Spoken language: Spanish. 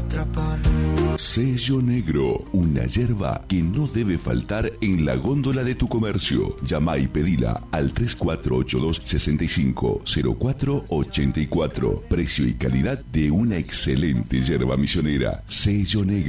atrapar. Sello Negro, una yerba que no debe faltar en la góndola de tu comercio. Llama y pedila al 3482-650484. Precio y calidad de una excelente yerba misionera. Sello Negro.